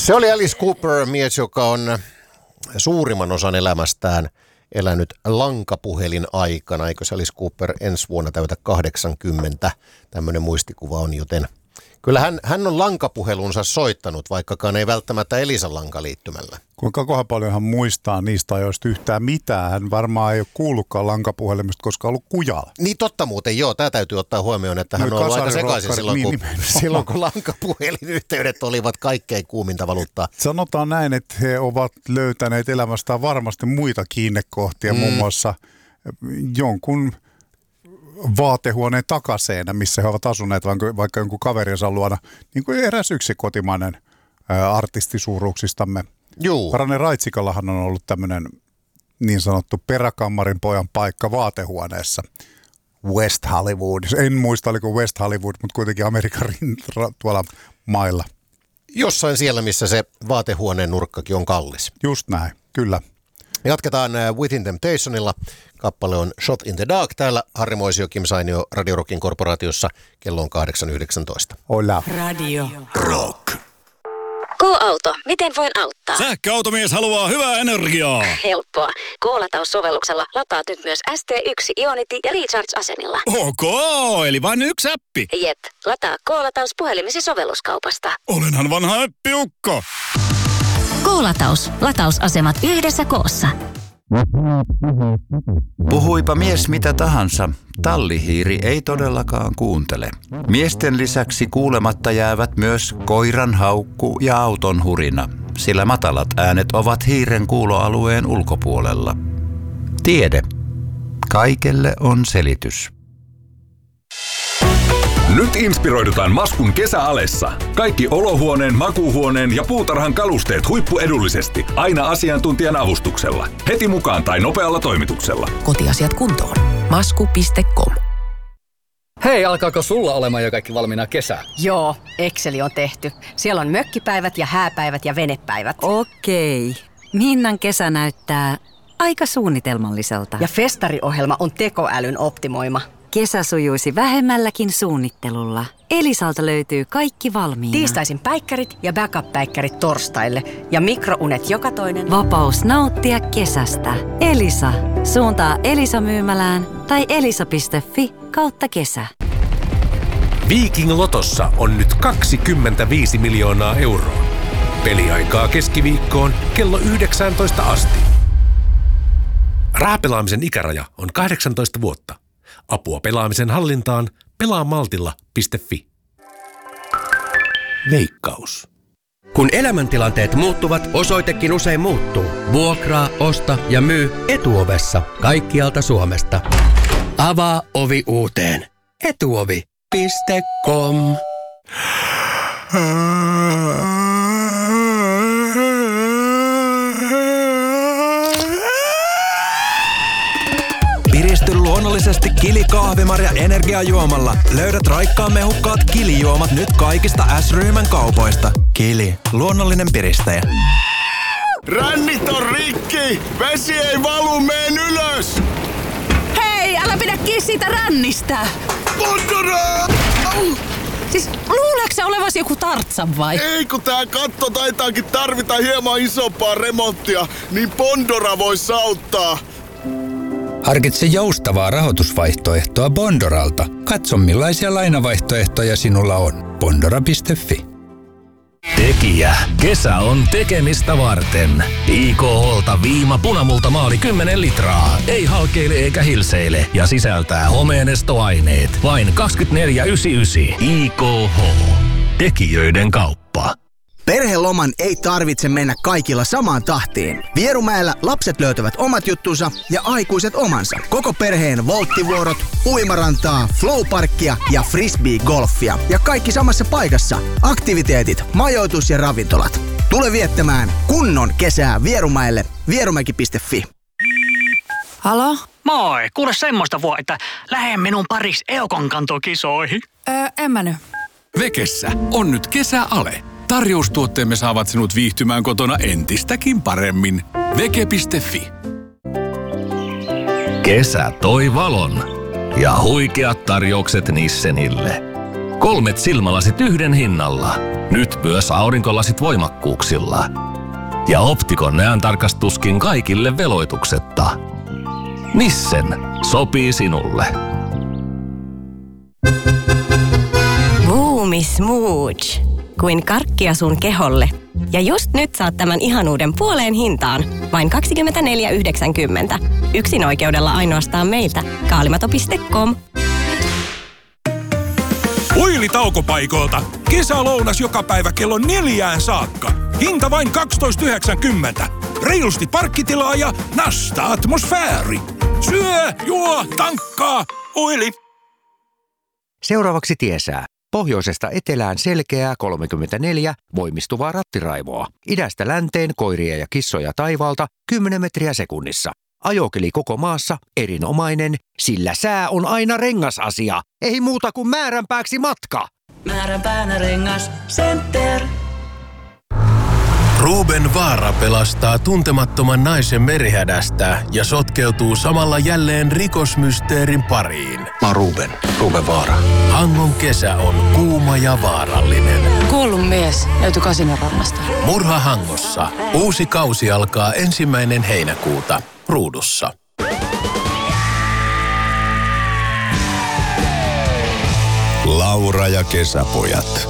Se oli Alice Cooper, mies, joka on suurimman osan elämästään elänyt lankapuhelin aikana. Eikö Alice Cooper ensi vuonna täytä 80? Tämmöinen muistikuva on, joten kyllä hän on lankapuhelunsa soittanut, vaikkakaan ei välttämättä Elisan lankaliittymällä. Kuinka paljon hän muistaa niistä ajoista yhtään mitään? Hän varmaan ei ole kuullutkaan lankapuhelimista, koska on ollut kujalla. Niin totta muuten, joo. Tämä täytyy ottaa huomioon, että hän on ollut aika sekaisin silloin, kun lankapuhelinyhteydet olivat kaikkein kuuminta valuuttaa. Sanotaan näin, että he ovat löytäneet elämästään varmasti muita kiinnekohtia, muun muassa jonkun vaatehuoneen takaseinä, missä he ovat asuneet vaikka jonkun kaverinsa luona, niin kuin eräs yksi kotimainen artistisuuruuksistamme. Paranen Raitsikallahan on ollut tämmöinen niin sanottu peräkammarin pojan paikka vaatehuoneessa West Hollywood. En muista, oliko West Hollywood, mutta kuitenkin Amerikan tuolla mailla. Jossain siellä, missä se vaatehuoneen nurkkakin on kallis. Just näin, kyllä. Jatketaan Within Temptationilla. Kappale on Shot in the Dark. Täällä Harri Moisio, Kim Sainio Radio Rockin korporaatiossa. Kello on 8.19. Hola. Radio Rock. K-auto. Miten voin auttaa? Sähköautomies haluaa hyvää energiaa. Helppoa. K-lataussovelluksella lataat nyt myös ST1, Ionity ja Recharge-asemilla. Ok, eli vain yksi appi. Jep. Lataa K-lataus puhelimesi sovelluskaupasta. Olenhan vanha appiukko. K-lataus. Latausasemat yhdessä koossa. Puhuipa mies mitä tahansa, tallihiiri ei todellakaan kuuntele. Miesten lisäksi kuulematta jäävät myös koiran haukku ja auton hurina, sillä matalat äänet ovat hiiren kuuloalueen ulkopuolella. Tiede. Kaikelle on selitys. Nyt inspiroidutaan Maskun kesäalessa. Kaikki olohuoneen, makuuhuoneen ja puutarhan kalusteet huippuedullisesti. Aina asiantuntijan avustuksella. Heti mukaan tai nopealla toimituksella. Kotiasiat kuntoon. Masku.com. Hei, alkaako sulla olemaan jo kaikki valmiina kesää? Joo, Exceli on tehty. Siellä on mökkipäivät ja hääpäivät ja venepäivät. Okei. Minnan kesä näyttää aika suunnitelmalliselta. Ja festariohjelma on tekoälyn optimoima. Kesä sujuisi vähemmälläkin suunnittelulla. Elisalta löytyy kaikki valmiina. Tiistaisin päikkärit ja backup-päikkärit torstaille. Ja mikrounet joka toinen. Vapaus nauttia kesästä. Elisa. Suuntaa Elisa-myymälään tai elisa.fi/kesä. Viking Lotossa on nyt 25 miljoonaa euroa. Peliaikaa keskiviikkoon kello 19 asti. Rahapelaamisen ikäraja on 18 vuotta. Apua pelaamisen hallintaan pelaamaltilla.fi. Veikkaus. Kun elämäntilanteet muuttuvat, osoitekin usein muuttuu. Vuokraa, osta ja myy Etuovessa kaikkialta Suomesta. Avaa ovi uuteen. Etuovi.com. Piristy luonnollisesti Kili kahvimarja energiajuomalla. Löydät raikkaan mehukkaat Kili-juomat nyt kaikista S-ryhmän kaupoista. Kili, luonnollinen piristäjä. Rännit on rikki! Vesi ei valu, meen ylös! Hei, älä pidä kiinni siitä rännistä! Bondora! Siis luuleeko sä olevasi joku Tartsan vai? Ei, kun tää katto taitaakin tarvita hieman isompaa remonttia, niin Bondora vois auttaa. Harkitse joustavaa rahoitusvaihtoehtoa Bondoralta. Katso millaisia lainavaihtoehtoja sinulla on. Bondora.fi. Tekijä. Kesä on tekemistä varten. IKH:lta viima punamultamaali 10 litraa. Ei halkeile eikä hilseile ja sisältää homeenestoaineet. Vain 24,99. IKH. Tekijöiden kauppa. Perheloman ei tarvitse mennä kaikilla samaan tahtiin. Vierumäellä lapset löytävät omat juttunsa ja aikuiset omansa. Koko perheen volttivuorot, uimarantaa, flowparkkia ja frisbee-golfia. Ja kaikki samassa paikassa. Aktiviteetit, majoitus ja ravintolat. Tule viettämään kunnon kesää Vierumäelle. Vierumäki.fi. Halo? Moi, kuule semmoista voi, että lähde minun paris Eukon kantokisoihin. En mä nyt. Vekessä on nyt kesäale. Tarjoustuotteemme saavat sinut viihtymään kotona entistäkin paremmin. Veke.fi. Kesä toi valon ja huikeat tarjoukset Nissenille. 3 silmälasit yhden hinnalla. Nyt myös aurinkolasit voimakkuuksilla. Ja Optikon näöntarkastuskin kaikille veloituksetta. Nissen sopii sinulle. Boomi Smooch. Kuin karkkia sun keholle. Ja just nyt saat tämän ihanuuden puoleen hintaan. Vain 24,90. Yksin oikeudella ainoastaan meiltä. Kaalimato.com. Huilitaukopaikoilta. Kesälounas joka päivä kello 4 saakka. Hinta vain 12,90. Reilusti parkkitilaa ja nasta atmosfääri. Syö, juo, tankkaa, huili. Seuraavaksi tiesää. Pohjoisesta etelään selkeää 34, voimistuvaa rattiraivoa. Idästä länteen koiria ja kissoja taivaalta 10 metriä sekunnissa. Ajokeli koko maassa erinomainen, sillä sää on aina rengasasia. Ei muuta kuin määränpääksi matka. Määränpäänä Rengas Center. Ruben Vaara pelastaa tuntemattoman naisen merihädästä ja sotkeutuu samalla jälleen rikosmysteerin pariin. Mä oon Ruben Vaara. Hangon kesä on kuuma ja vaarallinen. Kuollut mies löytyi Kasinorannasta. Murha Hangossa. Uusi kausi alkaa 1. heinäkuuta. Ruudussa. Laura ja kesäpojat.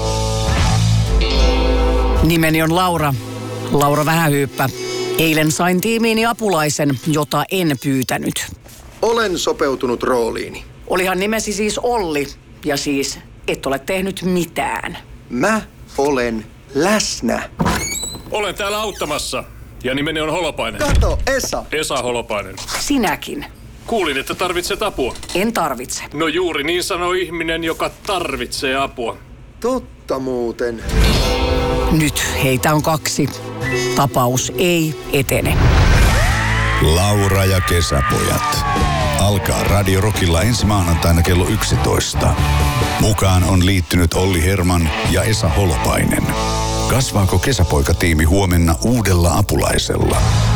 Nimeni on Laura. Laura Vähähyyppä. Eilen sain tiimiini apulaisen, jota en pyytänyt. Olen sopeutunut rooliini. Olihan nimesi siis Olli, ja siis et ole tehnyt mitään. Mä olen läsnä. Olen täällä auttamassa, ja nimeni on Holopainen. Kato, Esa. Esa Holopainen. Sinäkin. Kuulin, että tarvitset apua. En tarvitse. No juuri niin sanoi ihminen, joka tarvitsee apua. Totta muuten. Nyt heitä on 2. Tapaus ei etene. Laura ja kesäpojat. Alkaa Radio Rockilla ensi maanantaina kello 11. Mukaan on liittynyt Olli Herman ja Esa Holopainen. Kasvaako kesäpoikatiimi huomenna uudella apulaisella?